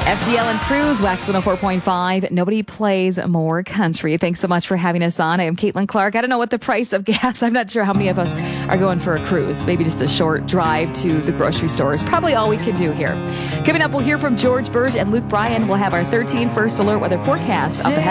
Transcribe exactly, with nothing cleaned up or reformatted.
F T L and Cruise, Wax one oh four point five. Nobody plays more country. Thanks so much for having us on. I am Caitlin Clark. I don't know what the price of gas. I'm not sure how many of us are going for a cruise. Maybe just a short drive to the grocery store is probably all we can do here. Coming up, we'll hear from George Burge and Luke Bryan. We'll have our thirteen First Alert weather forecast up ahead.